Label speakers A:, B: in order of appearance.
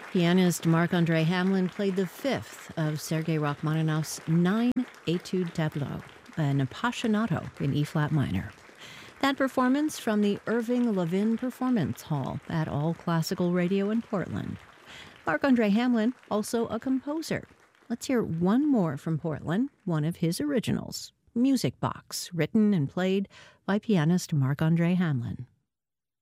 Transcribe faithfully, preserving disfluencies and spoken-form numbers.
A: Pianist Marc-André Hamelin played the fifth of Sergei Rachmaninoff's nine Etude Tableaux, an Appassionato in E-flat minor. That performance from the Irving Levin Performance Hall at All Classical Radio in Portland. Marc-André Hamelin, also a composer. Let's hear one more from Portland, one of his originals, Music Box, written and played by pianist Marc-André Hamelin.